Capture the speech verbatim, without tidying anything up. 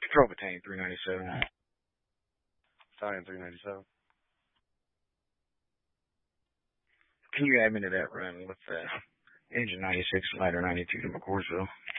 Drove a tank three ninety-seven. Italian three ninety-seven. Can you add me to that run with the engine ninety-six, lighter ninety-two to McCoursville?